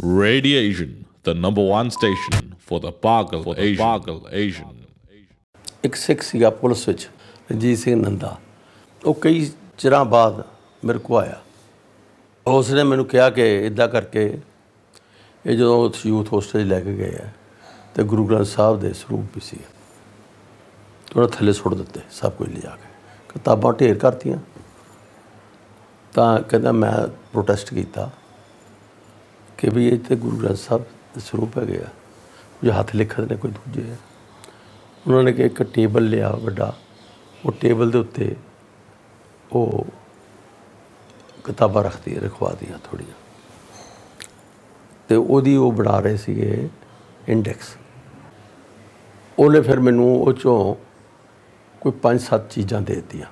Radiation, the number one station for the Pagal Asian. ਇੱਕ ਸਿੱਖ ਸੀਗਾ police ਵਿੱਚ ਰਣਜੀਤ ਸਿੰਘ ਨੰਦਾ। ਉਹ ਕਈ ਚਿਰਾਂ ਬਾਅਦ ਮੇਰੇ ਕੋਲ ਆਇਆ। ਉਸ ਨੇ ਮੈਨੂੰ ਕਿਹਾ ਕਿ ਇੱਦਾਂ ਕਰਕੇ ਇਹ ਜਦੋਂ ਯੂਥ ਹੋਸਟਲ ਲੈ ਕੇ ਗਏ ਆ ਅਤੇ ਗੁਰੂ ਗ੍ਰੰਥ ਸਾਹਿਬ ਦੇ ਸਰੂਪ ਵੀ ਸੀ ਉਹਨਾਂ ਥੱਲੇ ਸੁੱਟ ਦਿੱਤੇ ਸਭ ਕੁਝ ਲਿਜਾ ਕੇ, ਕਿਤਾਬਾਂ ਢੇਰ ਕਰਤੀਆਂ। ਤਾਂ ਕਹਿੰਦਾ ਮੈਂ ਪ੍ਰੋਟੈਸਟ ਕੀਤਾ ਕਿ ਵੀ ਇਹ ਤਾਂ ਗੁਰੂ ਗ੍ਰੰਥ ਸਾਹਿਬ ਦੇ ਸਰੂਪ ਹੈਗੇ ਆ, ਕੁਝ ਹੱਥ ਲਿਖਤ ਨੇ ਕੋਈ ਦੂਜੇ ਆ। ਉਹਨਾਂ ਨੇ ਕਿ ਇੱਕ ਟੇਬਲ ਲਿਆ ਵੱਡਾ, ਉਹ ਟੇਬਲ ਦੇ ਉੱਤੇ ਉਹ ਕਿਤਾਬਾਂ ਰਖਵਾਤੀਆਂ ਥੋੜ੍ਹੀਆਂ, ਅਤੇ ਉਹਦੀ ਉਹ ਬਣਾ ਰਹੇ ਸੀਗੇ ਇੰਡੈਕਸ। ਉਹਨੇ ਫਿਰ ਮੈਨੂੰ ਉਹ 'ਚੋਂ ਕੋਈ 5-7 ਚੀਜ਼ਾਂ ਦੇ ਦਿੱਤੀਆਂ।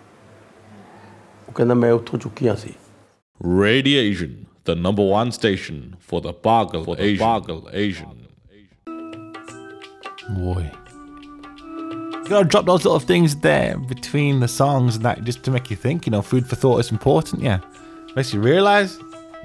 ਉਹ ਕਹਿੰਦਾ ਮੈਂ ਉੱਥੋਂ ਚੁੱਕੀਆਂ ਸੀ। Radiation, the number one station for the Pagal Asian. Boy. You gotta drop those little things there between the songs and that just to make you think, food for thought is important, yeah. Makes you realise.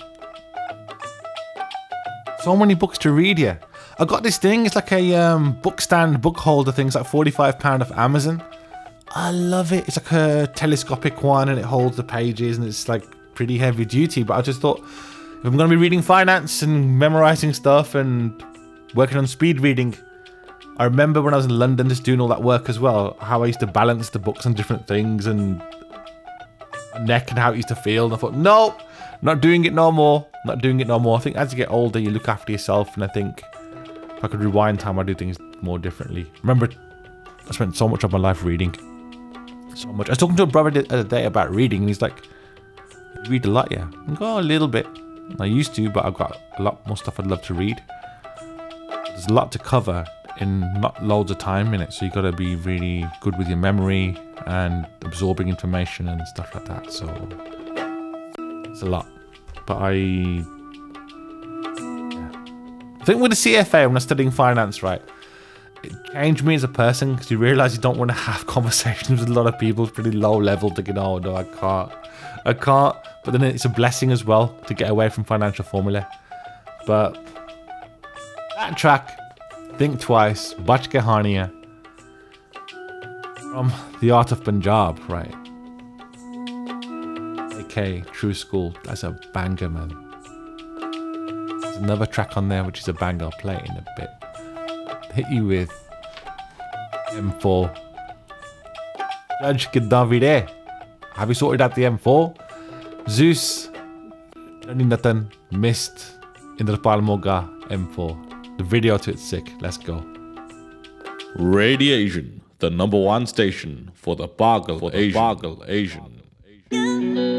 So many books to read, yeah. I got this thing, it's like a book stand, book holder thing, it's like £45 off Amazon. I love it. It's like a telescopic one and it holds the pages and it's like pretty heavy duty, but I just thought if I'm going to be reading finance and memorising stuff and working on speed reading, I remember when I was in London just doing all that work as well, how I used to balance the books on different things and neck and how it used to feel, and I thought, no, not doing it no more. I think as you get older you look after yourself, and I think if I could rewind time I'd do things more differently. Remember, I spent so much of my life reading. So much. I was talking to a brother the other day about reading and he's like, you read a lot, yeah? I go, a little bit. I used to, but I've got a lot more stuff I'd love to read. There's a lot to cover in not loads of time in it, so you got to be really good with your memory and absorbing information and stuff like that. So it's a lot, but I think with the CFA when I was studying finance, right, it changed me as a person because you realise you don't want to have conversations with a lot of people. It's pretty low level to get, oh no, I can't. But then it's a blessing as well to get away from financial formula. But that track, Think Twice, Bach Kahaniya, from The Art of Punjab, right? AK, True School, that's a banger, man. There's another track on there which is a banger, I'll play it in a bit. Hit you with M4. Judge Kidavide. Have you sorted out the M4? Zeus, Johnny Nathan, Mist, Indrapal Moga, M4. The video to it's sick. Let's go. Radiation, the number one station for the Pagal Asian.